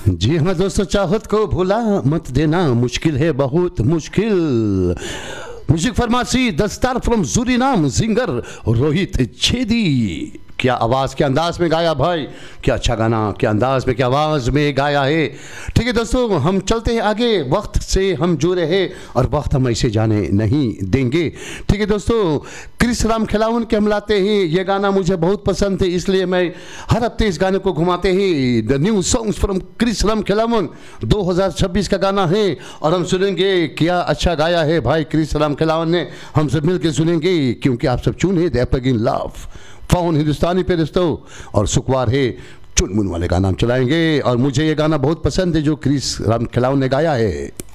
जी हाँ दोस्तों, चाहत को भुला मत देना, मुश्किल है बहुत मुश्किल। Music फरमासी दस्तार from Suriname, singer Rohit Chhedi. क्या आवाज़, क्या अंदाज में गाया भाई, क्या अच्छा गाना, क्या अंदाज में, क्या आवाज़ में गाया है। ठीक है दोस्तों, हम चलते हैं आगे, वक्त से हम जुड़े हैं और वक्त हम ऐसे जाने नहीं देंगे। ठीक है दोस्तों, क्रिस राम खिलावन के हम लाते हैं। ये गाना मुझे बहुत पसंद है, इसलिए मैं हर हफ्ते इस गाने को घुमाते हैं। The new songs from Chris Ram Khilawan 2026 का गाना है और हम सुनेंगे क्या अच्छा गाया है भाई क्रिस राम खिलावन ने। हम सब मिलकर सुनेंगे क्योंकि आप सब चुने द इन लव फोन हिंदुस्तानी पे दोस्तों, और सुखवार है चुनमुन वाले गाना हम चलाएंगे। और मुझे ये गाना बहुत पसंद है जो क्रिस राम खिलावन ने गाया है।